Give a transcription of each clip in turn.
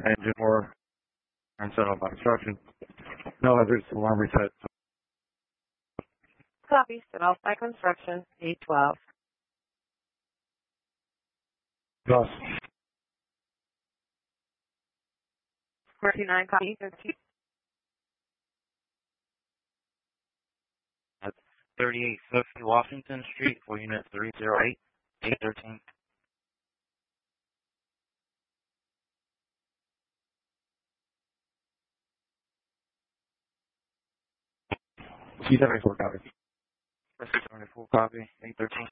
Engine 4, and set off by instruction. No hazards, alarm reset. Copy, set off by construction, 812. Thus, 49, copy, 13. At 3850 Washington Street for Unit 308, 813. C-74 copy. C-74 copy, 813.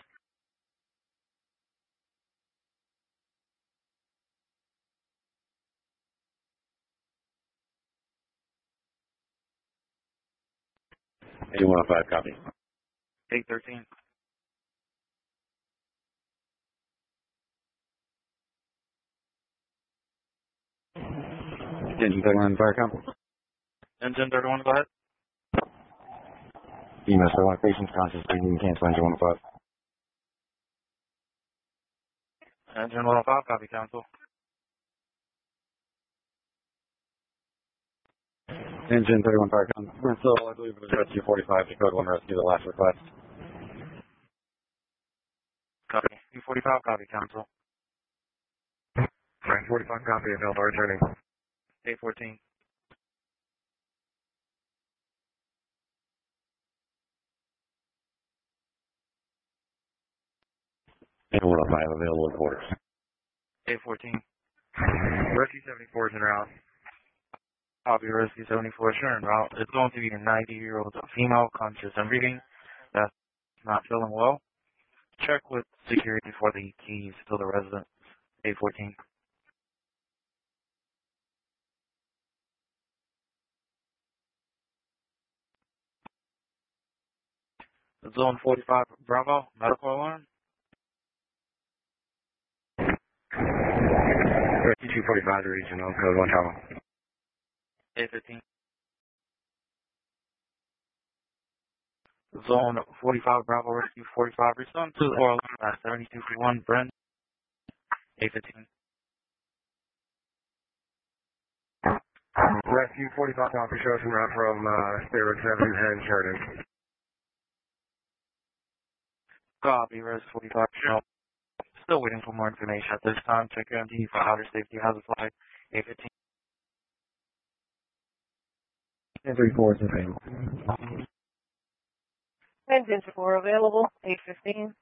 A105 copy. 813. Engine 31 fire com. Engine 31, go ahead. EMS 31 patients conscious breathing, cancel engine 105. Engine 105, copy, cancel. Engine 31 fire com. So I believe it was Rescue 45 to Code 1 Rescue, the last request. Copy. U45, copy, cancel. Frank 45 copy, available returning. 814. A105 available in quarters. 814. Rescue 74 is en route. Copy, Rescue 74, sure, en route. It's going to be a 90-year-old female, conscious and breathing, that's not feeling well. Check with security for the keys to the residence. 814. Zone 45, Bravo, medical alarm. Rescue 245 to regional, Code 1 trauma. 815. Zone 45, Bravo, Rescue 45, respond to the alarm at 7241, Brent. 815. Rescue 45 copy, shows en route from Spirit 7 and Sheridan. Copy, Res 45, show. Still waiting for more information at this time. Check your MD for outer safety hazard flag. 815. And 34 is available. Engine 4 available, 815.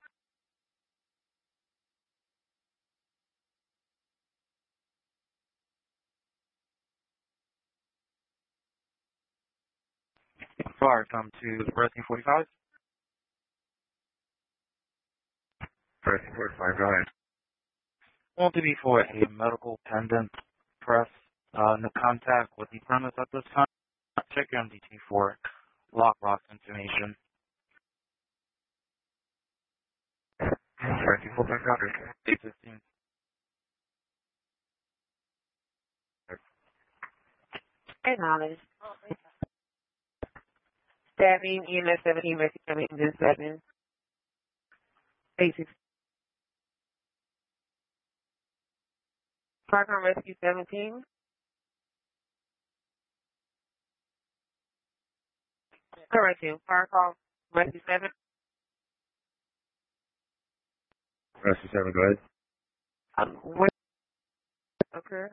Fire, come to the Rescue 45. Rescue 45, go ahead. Want to be for a medical pendant press. No contact with the premise at this time. Check your MDT for lockbox information. Rescue 45 copy. 815. Acknowledge. Staffing, EMS 17, Rescue 7, Engine 7. 816. Park on Rescue 17. Correction. Park on Rescue 7. Rescue 7, go ahead. What occur?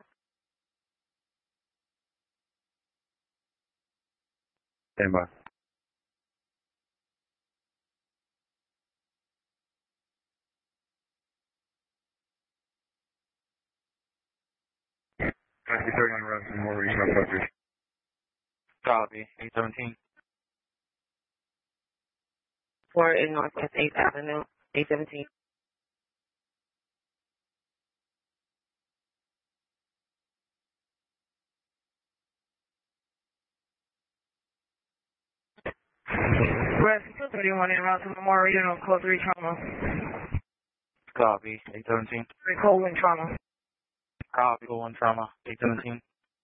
Stand by. Rescue 31 runs some more regional subjects. Copy. 817. 4 in Northwest 8th Avenue, 817. Rescue 31 in route to Memorial Regional Code 3 trauma. Copy. 817. Colon trauma. Copy. Colon trauma. 817.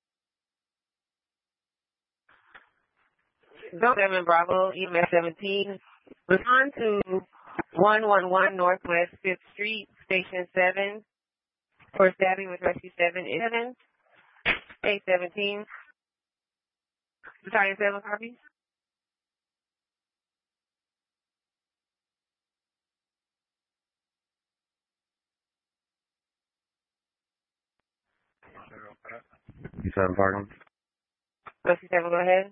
Zone 7 Bravo, EMS 17. Respond to 111 Northwest 5th Street, Station 7 for stabbing with Rescue 7 7. 817. Battalion 7, copy. Seven Fargo. Whiskey 7, go ahead.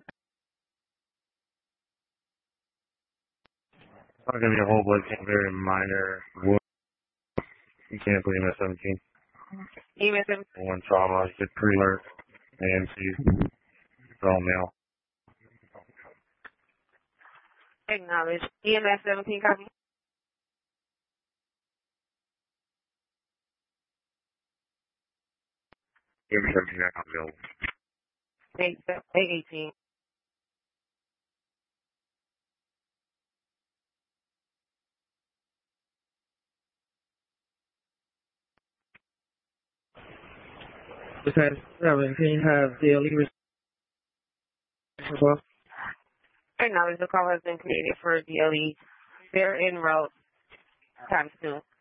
Not gonna be a whole bunch of very minor wounds. You can't put EMS 17. EMS 7. One trauma, just pre-alert, AMC, all male. Acknowledge. EMS 17, copy. EMS 17 not available. 818. Besides 17, have daily as well. Acknowledge the call has been created for DLE. They're en route. Times 2.